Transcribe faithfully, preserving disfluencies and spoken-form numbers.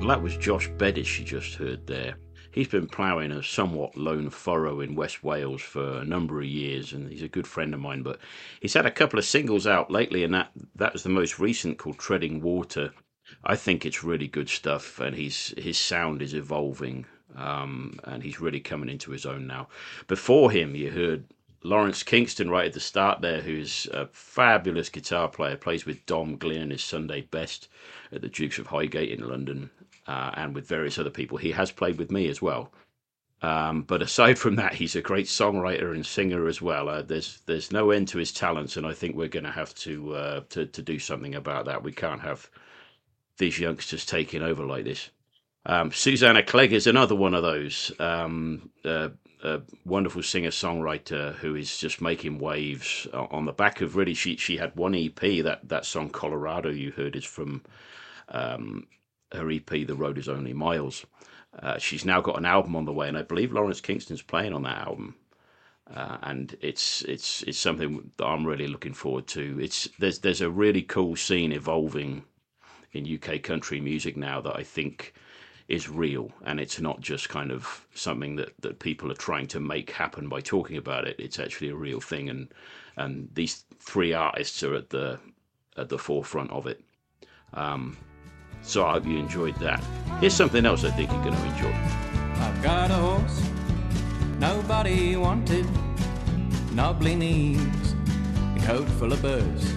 Well, that was Josh Beddish you just heard there. He's been ploughing a somewhat lone furrow in West Wales for a number of years, and he's a good friend of mine. But he's had a couple of singles out lately, and that that was the most recent, called Treading Water. I think it's really good stuff, and he's his sound is evolving, um, and he's really coming into his own now. Before him, you heard Lawrence Kingston right at the start there, who's a fabulous guitar player, plays with Dom Glynn and his Sunday Best at the Dukes of Highgate in London, uh, and with various other people. He has played with me as well. Um, but aside from that, he's a great songwriter and singer as well. Uh, there's there's no end to his talents, and I think we're going to have to uh, to to do something about that. We can't have these youngsters taking over like this. Um, Susanna Clegg is another one of those. Um, uh, a wonderful singer-songwriter who is just making waves on the back of, really, she she had one E P. That, that song Colorado you heard is from um, her E P The Road Is Only Miles. Uh, she's now got an album on the way, and I believe Lawrence Kingston's playing on that album. Uh, and it's it's it's something that I'm really looking forward to. It's there's there's a really cool scene evolving in U K country music now that I think is real, and it's not just kind of something that, that people are trying to make happen by talking about it. It's actually a real thing, and and these three artists are at the at the forefront of it. Um, so I hope you enjoyed that. Here's something else I think you're going to enjoy. I've got a horse nobody wanted, knobbly knees, a coat full of burrs,